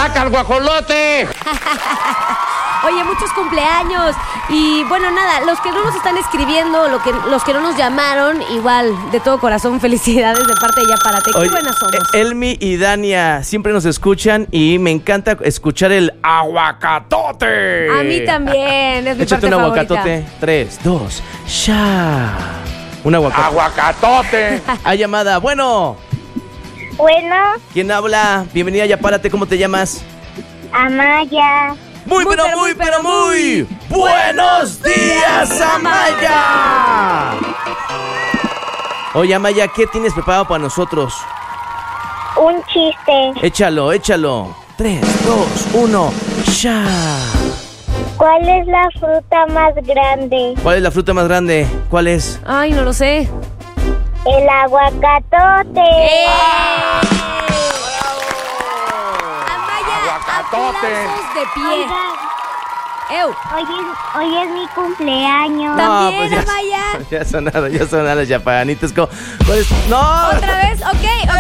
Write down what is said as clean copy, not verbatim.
saca el guajolote! Oye, muchos cumpleaños. Y bueno, nada, los que no nos están escribiendo, los que no nos llamaron, igual, de todo corazón, felicidades de parte de Ya Párate. Qué buenas somos. Elmi y Dania siempre nos escuchan y me encanta escuchar el aguacatote. A mí también, es mi Échate parte un favorita. aguacatote. 3, 2, ya. Un aguacatote. ¡Aguacatote! Hay llamada. Bueno, Bueno, ¿quién habla? Bienvenida a Ya Párate. ¿Cómo te llamas? Amaya. Muy buenos días, Amaya. Oye, Amaya, ¿qué tienes preparado para nosotros? Un chiste. Échalo. 3, 2, 1, ya. ¿Cuál es la fruta más grande? ¿Cuál es la fruta más grande? ¿Cuál es? Ay, no lo sé. El aguacatote. Amaya, Aguacatote. aplausos de pie. Oigan, ¡Ew! hoy es mi cumpleaños. También, pues Amaya. Ya sonaron las yapanitas. ¿Cuál es? ¡No! ¿Otra vez? Ok.